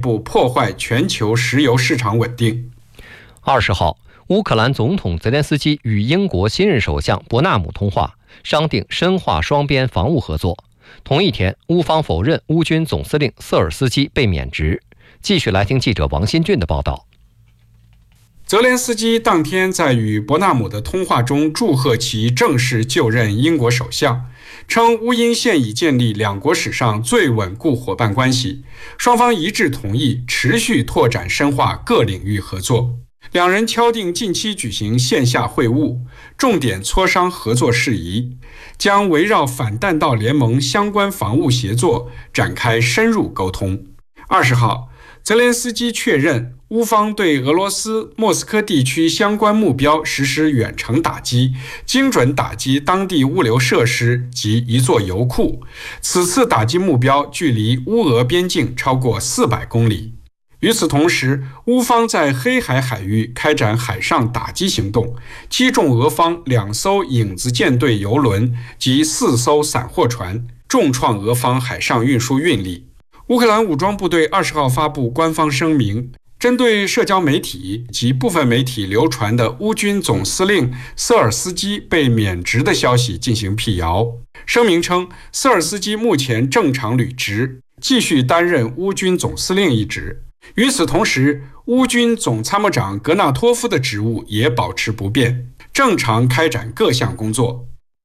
步破坏全球石油市场稳定。 20号，乌克兰总统泽连斯基与英国新任首相伯纳姆通话，商定深化双边防务合作。同一天，乌方否认乌军总司令瑟尔斯基被免职。继续来听记者王新俊的报道。 泽连斯基当天在与伯纳姆的通话中祝贺其正式就任英国首相，称乌英现已建立两国史上最稳固伙伴关系，双方一致同意持续拓展深化各领域合作。两人敲定近期举行线下会晤，重点磋商合作事宜，将围绕反弹道联盟相关防务协作展开深入沟通。20号，泽连斯基确认乌方对俄罗斯莫斯科地区相关目标实施远程打击，精准打击当地物流设施及一座油库。此次打击目标距离乌俄边境超过400公里。与此同时，乌方在黑海海域开展海上打击行动，击中俄方2艘影子舰队油轮及4艘散货船，重创俄方海上运输运力。乌克兰武装部队20号发布官方声明，针对社交媒体及部分媒体流传的乌军总司令瑟尔斯基被免职的消息进行辟谣。声明称，瑟尔斯基目前正常履职，继续担任乌军总司令一职。与此同时，乌军总参谋长格纳托夫的职务也保持不变，正常开展各项工作。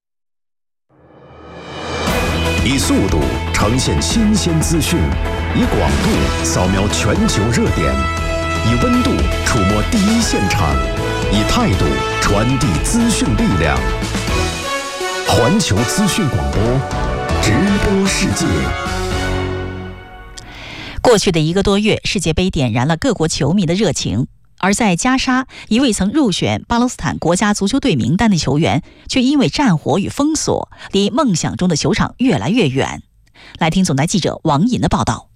以速度呈现新鲜资讯，以广度扫描全球热点，以温度触摸第一现场，以态度传递资讯力量。环球资讯广播，直播世界。 过去的1个多月，世界杯点燃了各国球迷的热情。而在加沙，一位曾入选巴勒斯坦国家足球队名单的球员，却因为战火与封锁，离梦想中的球场越来越远。来听总台记者王颖的报道。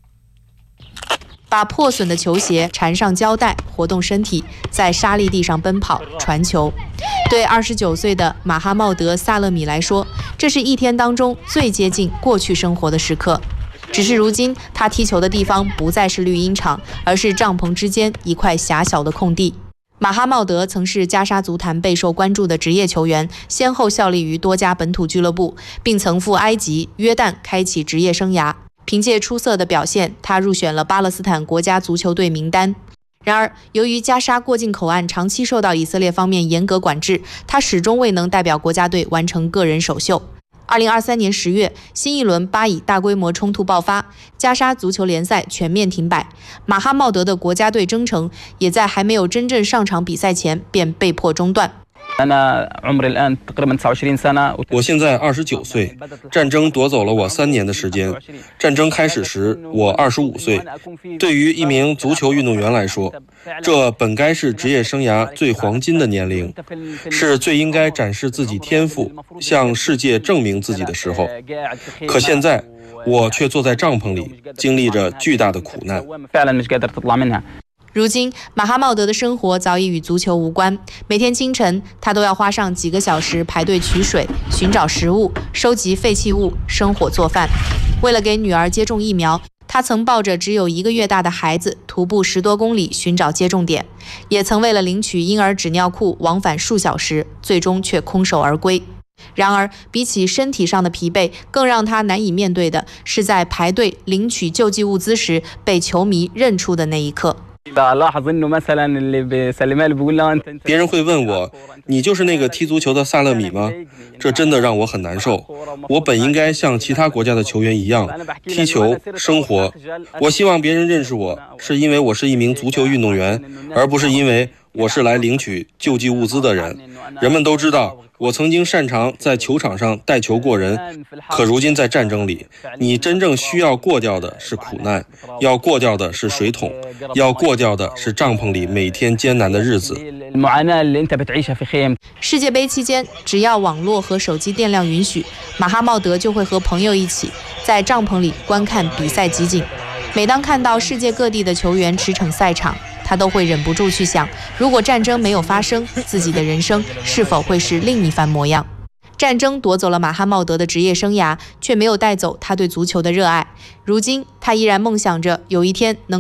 把破损的球鞋缠上胶带，活动身体，在沙砾地上奔跑传球。对29岁的马哈茂德·萨勒米来说，这是一天当中最接近过去生活的时刻。只是如今，他踢球的地方不再是绿茵场，而是帐篷之间一块狭小的空地。马哈茂德曾是加沙足坛备受关注的职业球员，先后效力于多家本土俱乐部，并曾赴埃及、约旦开启职业生涯。凭借出色的表现，他入选了巴勒斯坦国家足球队名单。然而，由于加沙过境口岸长期受到以色列方面严格管制，他始终未能代表国家队完成个人首秀。2023年10月，新一轮巴以大规模冲突爆发，加沙足球联赛全面停摆。马哈茂德的国家队征程也在还没有真正上场比赛前便被迫中断。 我现在29岁，战争夺走了我3年的时间。战争开始时，我25岁。对于一名足球运动员来说，这本该是职业生涯最黄金的年龄，是最应该展示自己天赋，向世界证明自己的时候。可现在，我却坐在帐篷里，经历着巨大的苦难。 如今，马哈茂德的生活早已与足球无关。每天清晨，他都要花上几个小时排队取水、寻找食物、收集废弃物、生火做饭。为了给女儿接种疫苗，他曾抱着只有1个月大的孩子，徒步10多公里寻找接种点，也曾为了领取婴儿纸尿裤往返数小时，最终却空手而归。然而，比起身体上的疲惫，更让他难以面对的是在排队领取救济物资时被球迷认出的那一刻。 别人会问我，你就是那个踢足球的萨勒米吗？这真的让我很难受。我本应该像其他国家的球员一样踢球生活。我希望别人认识我，是因为我是一名足球运动员，而不是因为我是来领取救济物资的人。人们都知道我曾经擅长在球场上带球过人，可如今在战争里，你真正需要过掉的是苦难，要过掉的是水桶，要过掉的是帐篷里每天艰难的日子。 世界杯期间，只要网络和手机电量允许，马哈茂德就会和朋友一起在帐篷里观看比赛集锦。每当看到世界各地的球员驰骋赛场，他都会忍不住去想，如果战争没有发生，自己的人生是否会是另一番模样。战争夺走了马哈茂德的职业生涯，却没有带走他对足球的热爱。如今，他依然梦想着有一天能